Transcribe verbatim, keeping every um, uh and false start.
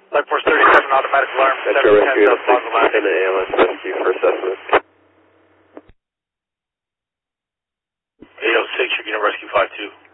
Life Force thirty-seven, automatic alarm, Metro seven ten, Rescue, Delta Log alarm. and A L S Rescue for assessment. eight oh six, you're getting rescue five two.